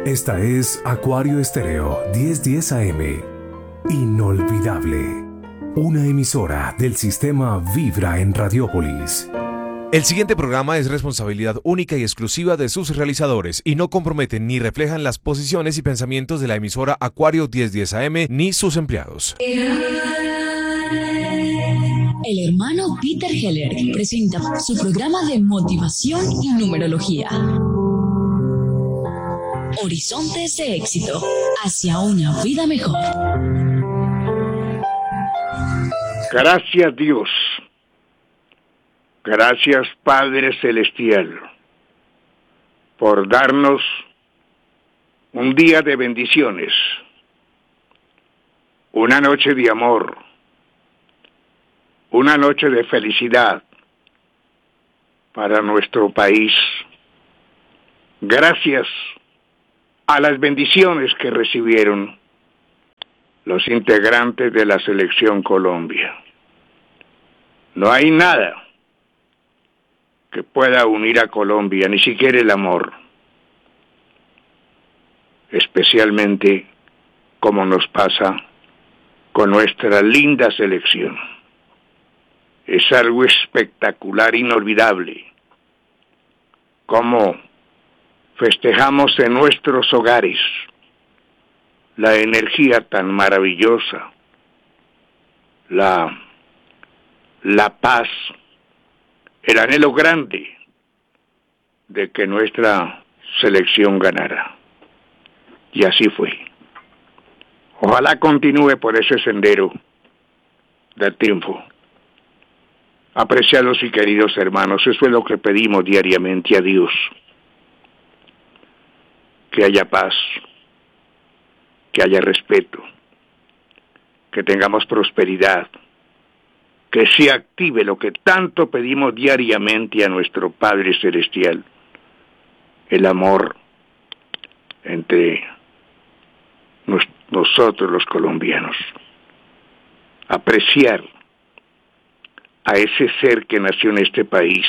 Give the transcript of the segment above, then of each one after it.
Esta es Acuario Estéreo 1010 AM. Inolvidable. Una emisora del sistema Vibra en Radiópolis. El siguiente programa es responsabilidad única y exclusiva de sus realizadores y no comprometen ni reflejan las posiciones y pensamientos de la emisora Acuario 1010 AM ni sus empleados. El hermano Peter Heller presenta su programa de motivación y numerología. Horizontes de éxito hacia una vida mejor. Gracias, Dios. Gracias, Padre Celestial, por darnos un día de bendiciones, una noche de amor, una noche de felicidad para nuestro país. Gracias a las bendiciones que recibieron los integrantes de la Selección Colombia. No hay nada que pueda unir a Colombia, ni siquiera el amor, especialmente como nos pasa con nuestra linda selección. Es algo espectacular, inolvidable, como festejamos en nuestros hogares la energía tan maravillosa, la paz, el anhelo grande de que nuestra selección ganara. Y así fue. Ojalá continúe por ese sendero del triunfo. Apreciados y queridos hermanos, eso es lo que pedimos diariamente a Dios. Que haya paz, que haya respeto, que tengamos prosperidad, que se active lo que tanto pedimos diariamente a nuestro Padre Celestial, el amor entre nosotros los colombianos, apreciar a ese ser que nació en este país,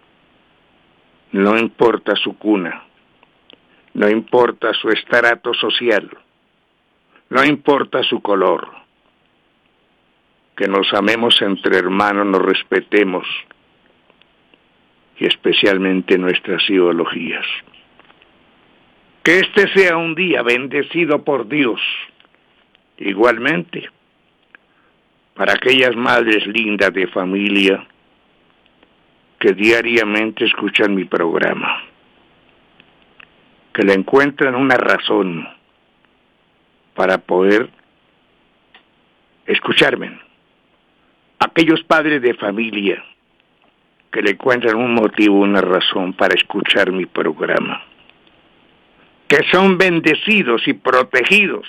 no importa su cuna, no importa su estrato social, no importa su color, que nos amemos entre hermanos, nos respetemos, y especialmente nuestras ideologías. Que este sea un día bendecido por Dios, igualmente, para aquellas madres lindas de familia que diariamente escuchan mi programa, que le encuentran una razón para poder escucharme. Aquellos padres de familia que le encuentran un motivo, una razón para escuchar mi programa, que son bendecidos y protegidos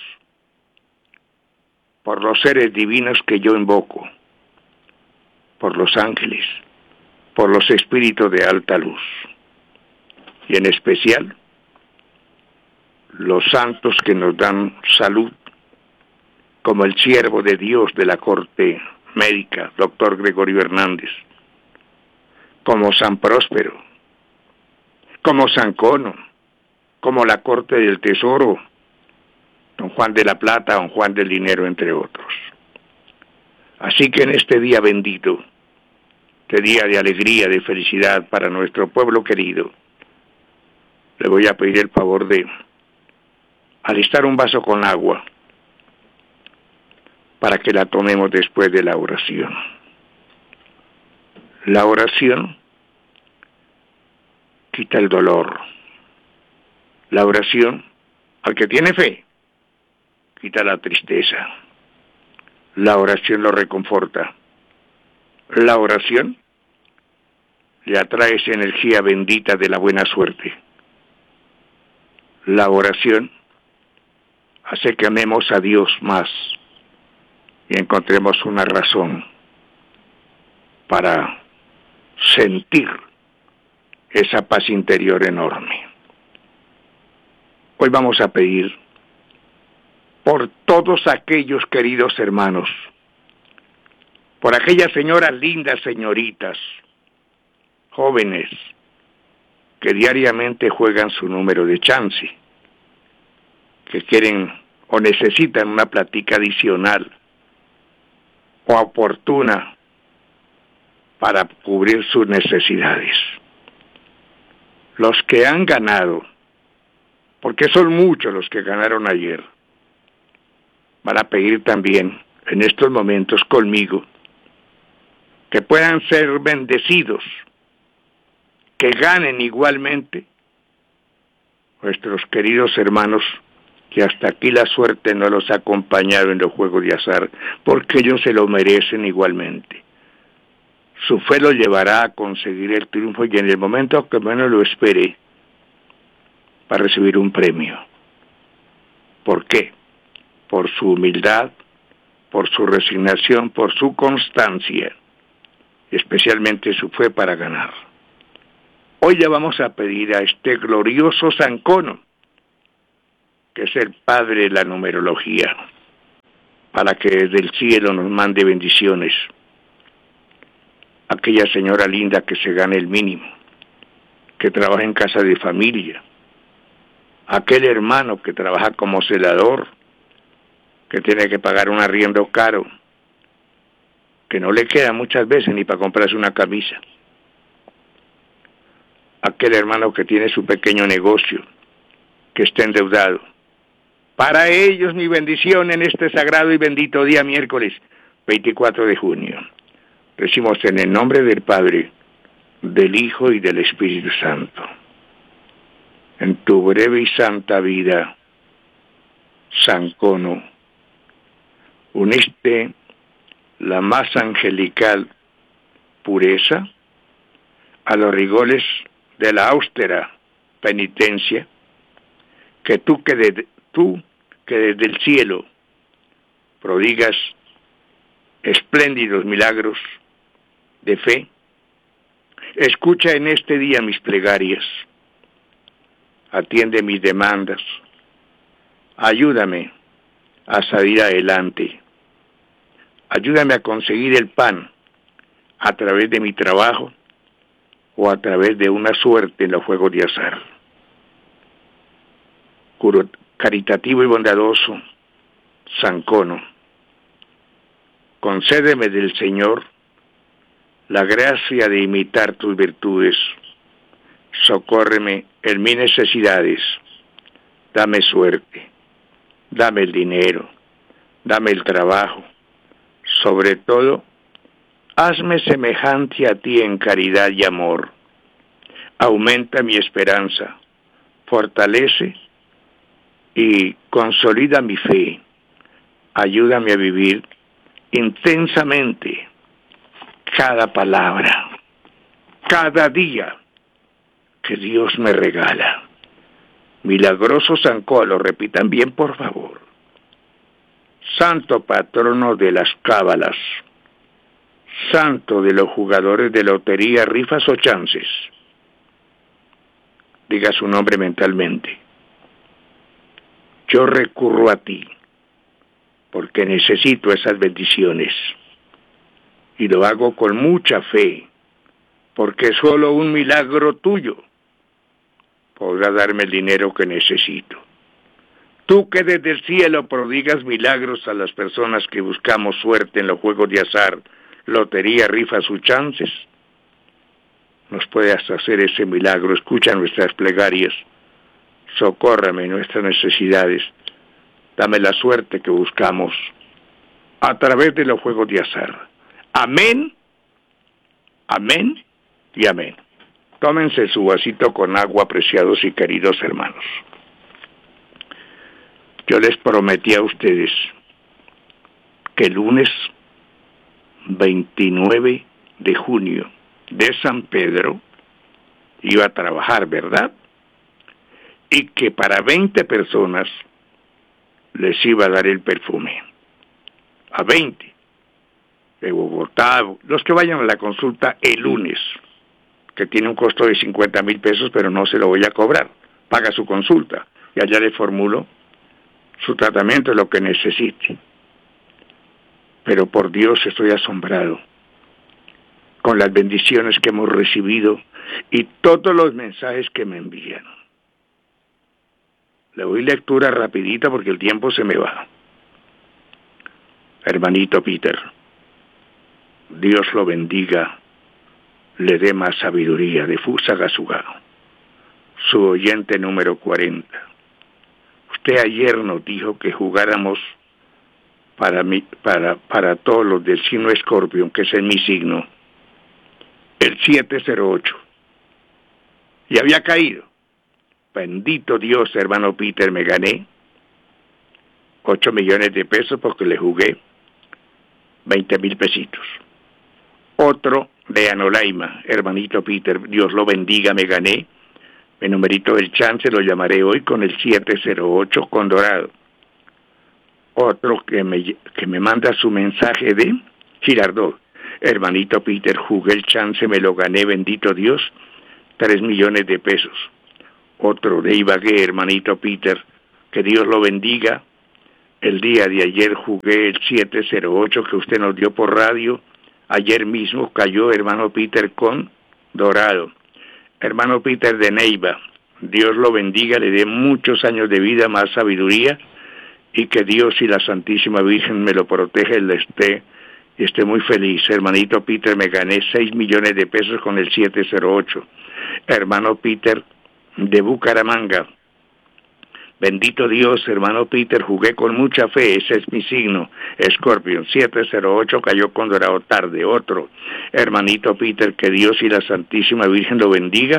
por los seres divinos que yo invoco, por los ángeles, por los espíritus de alta luz, y en especial los santos que nos dan salud, como el siervo de Dios de la corte médica, doctor Gregorio Hernández, como San Próspero, como San Cono, como la corte del tesoro, don Juan de la Plata, don Juan del Dinero, entre otros. Así que en este día bendito, este día de alegría, de felicidad para nuestro pueblo querido, le voy a pedir el favor de alistar un vaso con agua para que la tomemos después de la oración. La oración quita el dolor. La oración, al que tiene fe, quita la tristeza. La oración lo reconforta. La oración le atrae esa energía bendita de la buena suerte. La oración hace que amemos a Dios más y encontremos una razón para sentir esa paz interior enorme. Hoy vamos a pedir por todos aquellos queridos hermanos, por aquellas señoras lindas, señoritas, jóvenes, que diariamente juegan su número de chance, que quieren o necesitan una plática adicional o oportuna para cubrir sus necesidades. Los que han ganado, porque son muchos los que ganaron ayer, van a pedir también en estos momentos conmigo que puedan ser bendecidos, que ganen igualmente nuestros queridos hermanos que hasta aquí la suerte no los ha acompañado en los juegos de azar, porque ellos se lo merecen igualmente. Su fe lo llevará a conseguir el triunfo y en el momento que menos lo espere, va a recibir un premio. ¿Por qué? Por su humildad, por su resignación, por su constancia, y especialmente su fe para ganar. Hoy le vamos a pedir a este glorioso Zancono, que es el padre de la numerología, para que desde el cielo nos mande bendiciones. Aquella señora linda que se gane el mínimo, que trabaja en casa de familia, aquel hermano que trabaja como celador, que tiene que pagar un arriendo caro, que no le queda muchas veces ni para comprarse una camisa, aquel hermano que tiene su pequeño negocio, que está endeudado. Para ellos mi bendición en este sagrado y bendito día miércoles 24 de junio. Decimos en el nombre del Padre, del Hijo y del Espíritu Santo. En tu breve y santa vida, Zancono, uniste la más angelical pureza a los rigores de la austera penitencia, que tú que desde el cielo prodigas espléndidos milagros de fe, escucha en este día mis plegarias, atiende mis demandas, ayúdame a salir adelante, ayúdame a conseguir el pan a través de mi trabajo o a través de una suerte en los juegos de azar. Caritativo y bondadoso Zancono, concédeme del Señor la gracia de imitar tus virtudes, socórreme en mis necesidades, dame suerte, dame el dinero, dame el trabajo, sobre todo, hazme semejante a ti en caridad y amor, aumenta mi esperanza, fortalece y consolida mi fe, ayúdame a vivir intensamente cada palabra, cada día que Dios me regala. Milagroso Zancono, repitan bien por favor. Santo patrono de las cábalas, santo de los jugadores de lotería, rifas o chances. Diga su nombre mentalmente. Yo recurro a ti, porque necesito esas bendiciones. Y lo hago con mucha fe, porque solo un milagro tuyo podrá darme el dinero que necesito. Tú que desde el cielo prodigas milagros a las personas que buscamos suerte en los juegos de azar, lotería, rifas o chances, nos puedes hacer ese milagro. Escucha nuestras plegarias, socórrame en nuestras necesidades, dame la suerte que buscamos a través de los juegos de azar. Amén, amén y amén. Tómense su vasito con agua, apreciados y queridos hermanos. Yo les prometí a ustedes que el lunes 29 de junio de San Pedro iba a trabajar, ¿verdad? Y que para 20 personas les iba a dar el perfume. A 20. De Bogotá, los que vayan a la consulta el lunes, que tiene un costo de 50,000 pesos, pero no se lo voy a cobrar. Paga su consulta y allá le formulo su tratamiento, lo que necesite. Pero por Dios estoy asombrado con las bendiciones que hemos recibido y todos los mensajes que me envían. Le doy lectura rapidita porque el tiempo se me va. Hermanito Peter, Dios lo bendiga, le dé más sabiduría de Fusagasugá, su oyente número 40. Usted ayer nos dijo que jugáramos para todos los del signo Escorpión, que ese es mi signo, el 708. Y había caído. Bendito Dios, hermano Peter, me gané 8 millones de pesos porque le jugué 20,000 pesitos. Otro de Anolaima, hermanito Peter, Dios lo bendiga, me gané. Mi numerito del chance lo llamaré hoy con el 708 con dorado. Otro que me manda su mensaje de Girardot. Hermanito Peter, jugué el chance, me lo gané, bendito Dios, 3 millones de pesos. Otro de Ibagué, hermanito Peter, que Dios lo bendiga. El día de ayer jugué el 708 que usted nos dio por radio. Ayer mismo cayó, hermano Peter, con dorado. Hermano Peter de Neiva, Dios lo bendiga, le dé muchos años de vida, más sabiduría, y que Dios y la Santísima Virgen me lo protege, esté muy feliz. Hermanito Peter, me gané 6 millones de pesos con el 708. Hermano Peter de Bucaramanga, bendito Dios, hermano Peter, jugué con mucha fe, ese es mi signo, Scorpion, 708, cayó con dorado tarde. Otro, hermanito Peter, que Dios y la Santísima Virgen lo bendiga,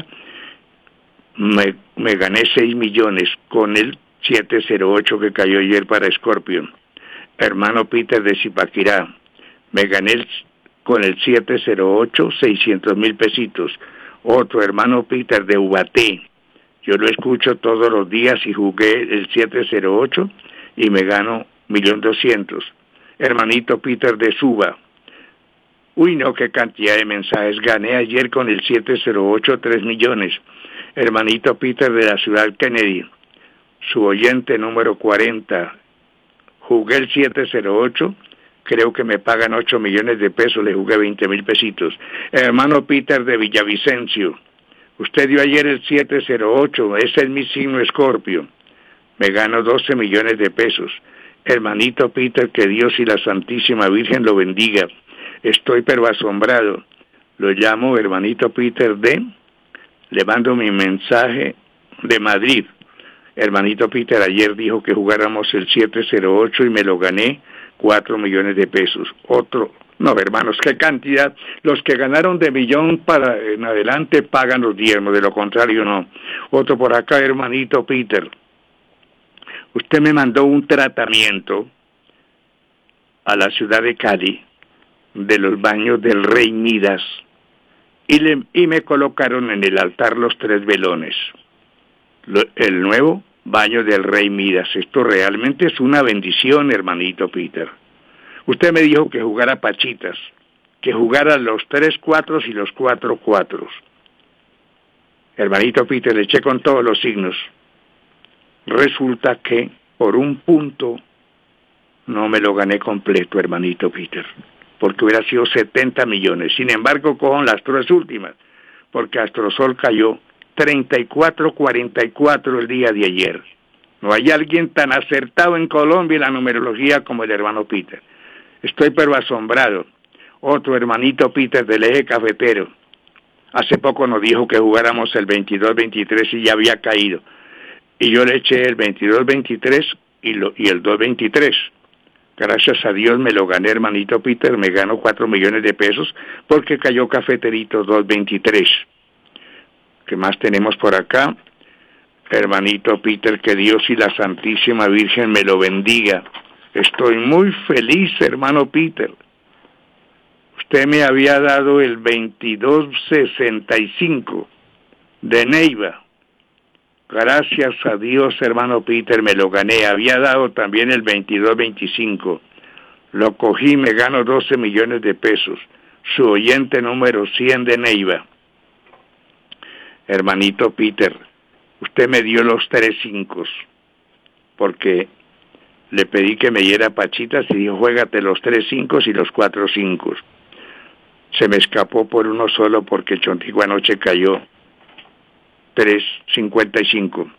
me gané 6 millones con el 708 que cayó ayer para Scorpion. Hermano Peter de Zipaquirá, me gané con el 708 600,000 pesitos. Otro, hermano Peter de Ubaté, yo lo escucho todos los días y jugué el 708 y me gano 1.200,000. Hermanito Peter de Suba, uy no, qué cantidad de mensajes, gané ayer con el 708 3 millones. Hermanito Peter de la ciudad Kennedy, su oyente número 40, jugué el 708, creo que me pagan 8 millones de pesos, le jugué 20,000 pesitos. Hermano Peter de Villavicencio, usted dio ayer el 708, ese es mi signo Escorpio, me gano 12 millones de pesos. Hermanito Peter, que Dios y la Santísima Virgen lo bendiga, estoy pero asombrado. Lo llamo hermanito Peter le mando mi mensaje de Madrid. Hermanito Peter ayer dijo que jugáramos el 708 y me lo gané 4 millones de pesos. Otro, no hermanos, qué cantidad. Los que ganaron de millón para en adelante pagan los diezmos, de lo contrario no. Otro por acá, hermanito Peter, usted me mandó un tratamiento a la ciudad de Cali de los baños del Rey Midas y me colocaron en el altar los 3 velones. El nuevo baño del Rey Midas. Esto realmente es una bendición, hermanito Peter. Usted me dijo que jugara pachitas, que jugara los 3 cuatros y los 4 cuatros. Hermanito Peter, le eché con todos los signos. Resulta que por un punto no me lo gané completo, hermanito Peter, porque hubiera sido 70 millones. Sin embargo, cojo las 3 últimas, porque Astrosol cayó 34-44 el día de ayer. No hay alguien tan acertado en Colombia en la numerología como el hermano Peter. Estoy pero asombrado. Otro hermanito Peter del eje cafetero. Hace poco nos dijo que jugáramos el 22-23 y ya había caído. Y yo le eché el 22-23 y el 2-23. Gracias a Dios me lo gané, hermanito Peter. Me gano 4 millones de pesos porque cayó cafeterito 2-23. ¿Qué más tenemos por acá? Hermanito Peter, que Dios y la Santísima Virgen me lo bendiga. Estoy muy feliz, hermano Peter. Usted me había dado el 2265 de Neiva. Gracias a Dios, hermano Peter, me lo gané. Había dado también el 2225. Lo cogí, me gano 12 millones de pesos. Su oyente número 100 de Neiva. Hermanito Peter, usted me dio los 3 5, porque le pedí que me diera pachitas y dijo, juégate los 3 5 y los 4 5. Se me escapó por uno solo porque el Chontico anoche cayó 3.55.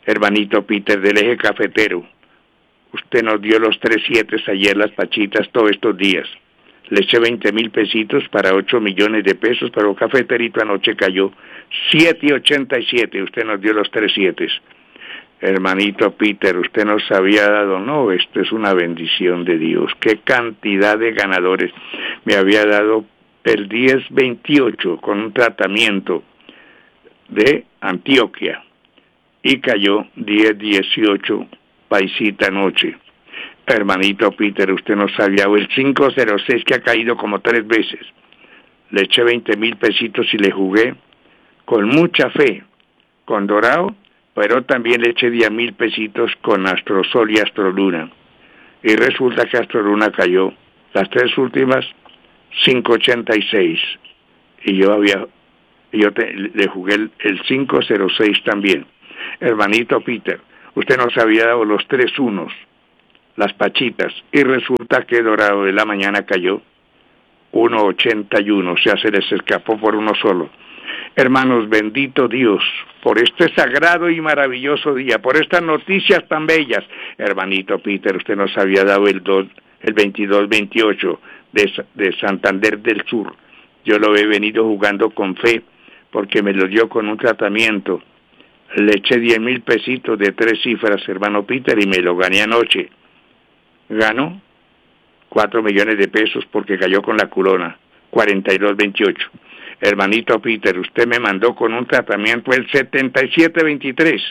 Hermanito Peter del Eje Cafetero, usted nos dio los 3.7 ayer, las pachitas, todos estos días. Le eché 20,000 pesitos para 8 millones de pesos, pero Cafeterito anoche cayó 7.87, usted nos dio los 3.7. Hermanito Peter, usted nos había dado, no, esto es una bendición de Dios, qué cantidad de ganadores. Me había dado el 10.28 con un tratamiento de Antioquia y cayó 10.18 paisita anoche. Hermanito Peter, usted nos había dado el 5.06 que ha caído como 3 veces. Le eché 20,000 pesitos y le jugué con mucha fe con Dorado, pero también le eché 10,000 pesitos con Astrosol y Astroluna. Y resulta que Astroluna cayó las 3 últimas 5.86. Y le jugué el 5.06 también. Hermanito Peter, usted nos había dado los 3 unos, las pachitas, y resulta que Dorado de la mañana cayó 1.81, o sea, se les escapó por uno solo. Hermanos, bendito Dios, por este sagrado y maravilloso día, por estas noticias tan bellas. Hermanito Peter, usted nos había dado el 22-28 de Santander del Sur. Yo lo he venido jugando con fe, porque me lo dio con un tratamiento. Le eché 10,000 pesitos de 3 cifras, hermano Peter, y me lo gané anoche. Ganó 4 millones de pesos porque cayó con la corona, 42.28. Hermanito Peter, usted me mandó con un tratamiento el 77.23,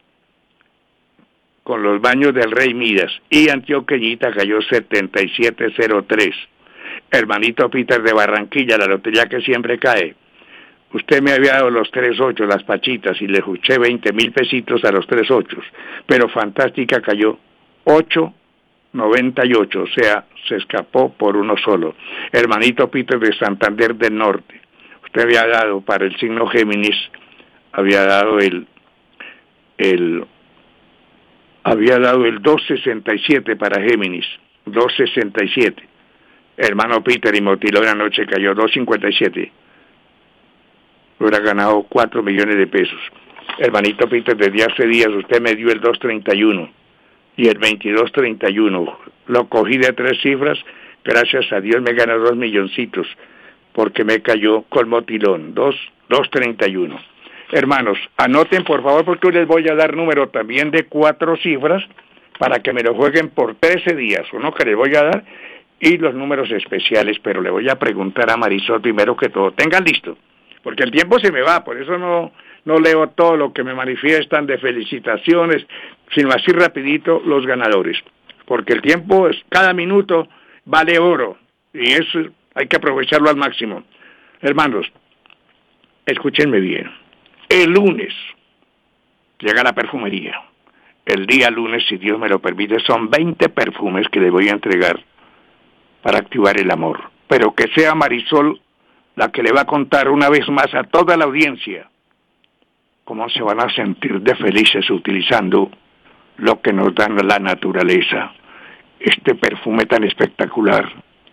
con los baños del Rey Midas, y Antioqueñita cayó 77.03. Hermanito Peter de Barranquilla, la lotería que siempre cae. Usted me había dado los 3.8, las pachitas, y le escuché 20,000 pesitos a los 3.8, pero Fantástica cayó 8.98, o sea, se escapó por uno solo. Hermanito Peter de Santander del Norte, usted había dado para el signo Géminis, había dado el 2.67 para Géminis, 2.67. Hermano Peter y Motiló la noche cayó 2.57. Hubiera ganado 4 millones de pesos. Hermanito Peter, desde hace días usted me dio el 2.31 y el 22.31. Lo cogí de 3 cifras, gracias a Dios me ganó 2 milloncitos, porque me cayó con Motilón, 2.31. Hermanos, anoten por favor, porque les voy a dar número también de 4 cifras, para que me lo jueguen por 13 días, uno que les voy a dar, y los números especiales, pero le voy a preguntar a Marisol primero que todo. Tengan listo, porque el tiempo se me va, por eso no leo todo lo que me manifiestan de felicitaciones, sino así rapidito los ganadores, porque el tiempo, cada minuto vale oro, y eso hay que aprovecharlo al máximo. Hermanos, escúchenme bien, el lunes llega la perfumería, el día lunes, si Dios me lo permite, son 20 perfumes que le voy a entregar para activar el amor, pero que sea Marisol la que le va a contar una vez más a toda la audiencia cómo se van a sentir de felices utilizando lo que nos da la naturaleza, este perfume tan espectacular,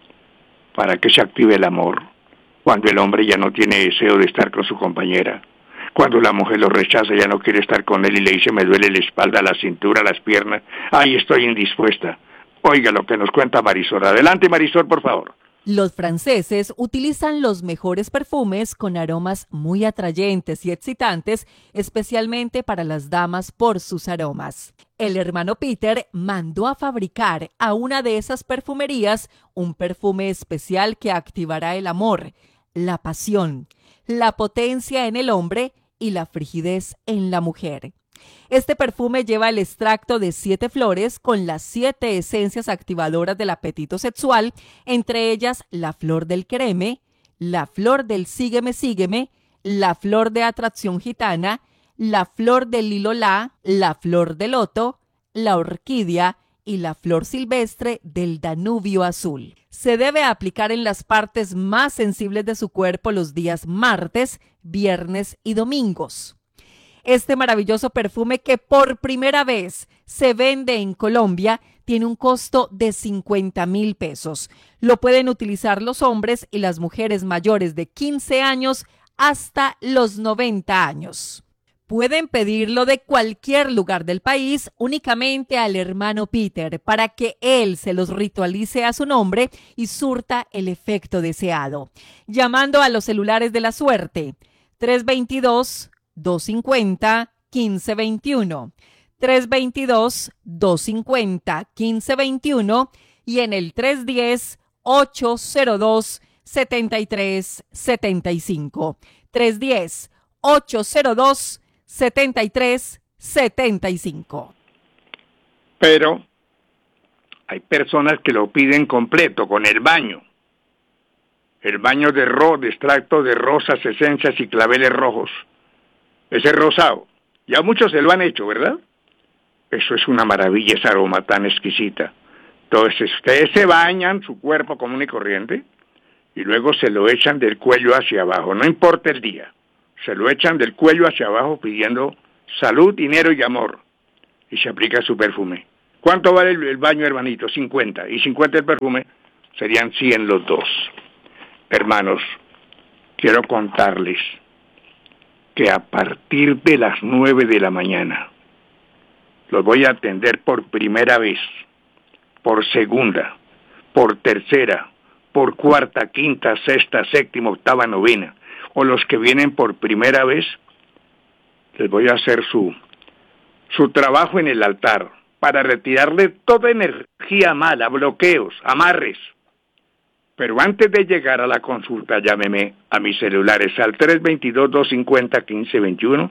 para que se active el amor, cuando el hombre ya no tiene deseo de estar con su compañera, cuando la mujer lo rechaza, ya no quiere estar con él y le dice: me duele la espalda, la cintura, las piernas, ay, estoy indispuesta. Oiga lo que nos cuenta Marisol. Adelante, Marisol, por favor. Los franceses utilizan los mejores perfumes con aromas muy atrayentes y excitantes, especialmente para las damas por sus aromas. El hermano Peter mandó a fabricar a una de esas perfumerías un perfume especial que activará el amor, la pasión, la potencia en el hombre y la frigidez en la mujer. Este perfume lleva el extracto de 7 flores con las 7 esencias activadoras del apetito sexual, entre ellas la flor del quereme, la flor del sígueme, sígueme, la flor de atracción gitana, la flor del lilolá, la flor de loto, la orquídea y la flor silvestre del Danubio azul. Se debe aplicar en las partes más sensibles de su cuerpo los días martes, viernes y domingos. Este maravilloso perfume, que por primera vez se vende en Colombia, tiene un costo de 50,000 pesos. Lo pueden utilizar los hombres y las mujeres mayores de 15 años hasta los 90 años. Pueden pedirlo de cualquier lugar del país únicamente al hermano Peter para que él se los ritualice a su nombre y surta el efecto deseado. Llamando a los celulares de la suerte 322-250-1521, 322-250-1521 y en el 310-802-7375. 310-802-7375. Pero hay personas que lo piden completo, con el baño. El baño de extracto de rosas, esencias y claveles rojos. Ese rosado. Ya muchos se lo han hecho, ¿verdad? Eso es una maravilla, esa aroma tan exquisita. Entonces, ustedes se bañan su cuerpo común y corriente y luego se lo echan del cuello hacia abajo, no importa el día. Se lo echan del cuello hacia abajo pidiendo salud, dinero y amor. Y se aplica su perfume. ¿Cuánto vale el baño, hermanito? 50. Y 50 el perfume, serían 100 los dos. Hermanos, quiero contarles que a partir de las 9 de la mañana los voy a atender por primera vez, por segunda, por tercera, por cuarta, quinta, sexta, séptima, octava, novena, o los que vienen por primera vez, les voy a hacer su trabajo en el altar para retirarle toda energía mala, bloqueos, amarres. Pero antes de llegar a la consulta, llámeme a mis celulares al 322-250-1521,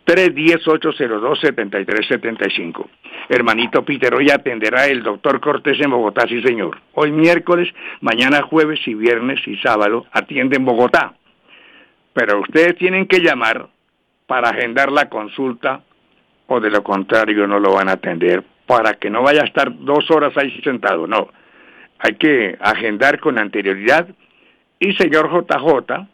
310-802-7375. Hermanito Peter, hoy atenderá el doctor Cortés en Bogotá, sí señor. Hoy miércoles, mañana jueves y viernes y sábado atiende en Bogotá. Pero ustedes tienen que llamar para agendar la consulta o de lo contrario no lo van a atender, para que no vaya a estar 2 horas ahí sentado, no. Hay que agendar con anterioridad y señor JJ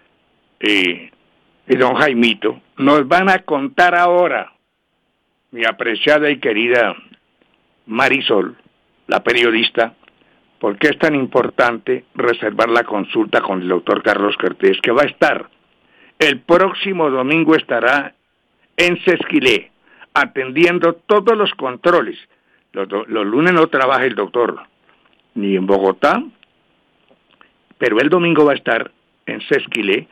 y don Jaimito nos van a contar ahora, mi apreciada y querida Marisol, la periodista, por qué es tan importante reservar la consulta con el doctor Carlos Cortés, que va a estar el próximo domingo, estará en Sesquilé atendiendo todos los controles. Los lunes no trabaja el doctor ni en Bogotá, pero el domingo va a estar en Sesquilé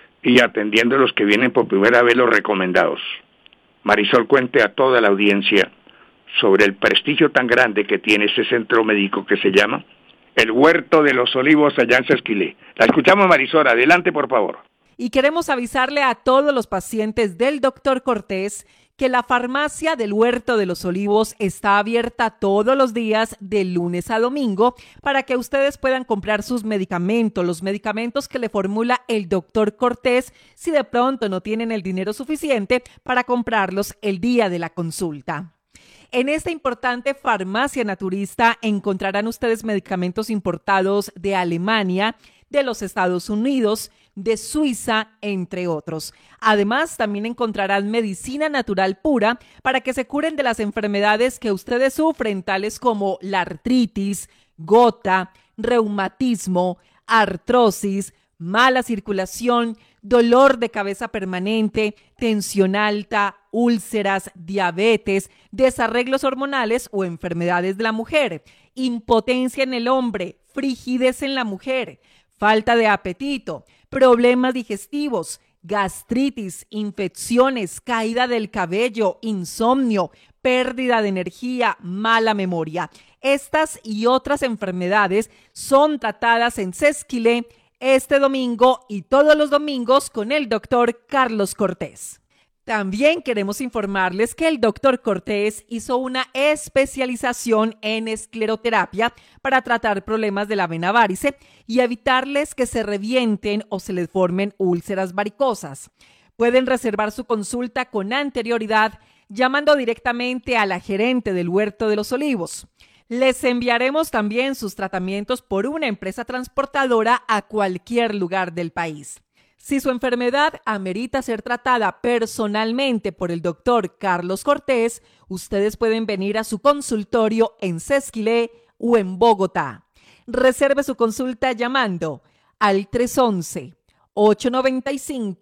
y atendiendo a los que vienen por primera vez, los recomendados. Marisol, cuente a toda la audiencia sobre el prestigio tan grande que tiene ese centro médico que se llama el Huerto de los Olivos allá en Sesquilé. La escuchamos, Marisol, adelante por favor. Y queremos avisarle a todos los pacientes del doctor Cortés que la farmacia del Huerto de los Olivos está abierta todos los días de lunes a domingo para que ustedes puedan comprar sus medicamentos, los medicamentos que le formula el doctor Cortés, si de pronto no tienen el dinero suficiente para comprarlos el día de la consulta. En esta importante farmacia naturista encontrarán ustedes medicamentos importados de Alemania, de los Estados Unidos, de Suiza, entre otros. Además, también encontrarán medicina natural pura para que se curen de las enfermedades que ustedes sufren, tales como la artritis, gota, reumatismo, artrosis, mala circulación, dolor de cabeza permanente, tensión alta, úlceras, diabetes, desarreglos hormonales o enfermedades de la mujer, impotencia en el hombre, frigidez en la mujer, falta de apetito, problemas digestivos, gastritis, infecciones, caída del cabello, insomnio, pérdida de energía, mala memoria. Estas y otras enfermedades son tratadas en Sesquilé este domingo y todos los domingos con el doctor Carlos Cortés. También queremos informarles que el doctor Cortés hizo una especialización en escleroterapia para tratar problemas de la vena várice y evitarles que se revienten o se les formen úlceras varicosas. Pueden reservar su consulta con anterioridad llamando directamente a la gerente del Huerto de los Olivos. Les enviaremos también sus tratamientos por una empresa transportadora a cualquier lugar del país. Si su enfermedad amerita ser tratada personalmente por el doctor Carlos Cortés, ustedes pueden venir a su consultorio en Sesquilé o en Bogotá. Reserve su consulta llamando al 311-895-8000,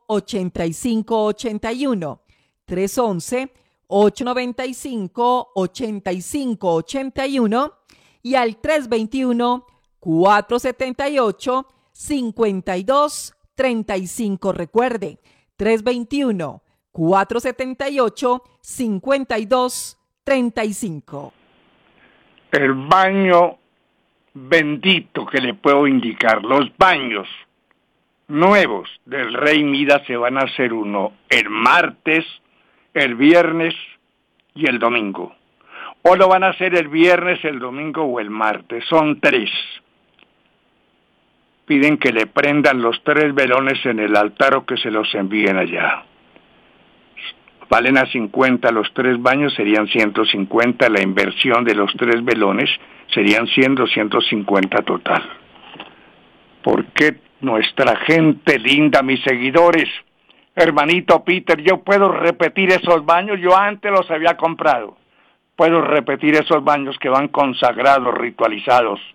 311-895-8581, 311-895-8581 y al 321-478-5235. Recuerde, 321-478-5235. El baño bendito que le puedo indicar, los baños nuevos del Rey Midas se van a hacer uno el martes, el viernes y el domingo. O lo van a hacer el viernes, el domingo o el martes. Son 3. Piden que le prendan los 3 velones en el altar o que se los envíen allá. Valen a 50 los 3 baños, serían 150. La inversión de los 3 velones serían 150 total. ¿Por qué nuestra gente linda, mis seguidores? Hermanito Peter, yo puedo repetir esos baños, yo antes los había comprado. Puedo repetir esos baños que van consagrados, ritualizados.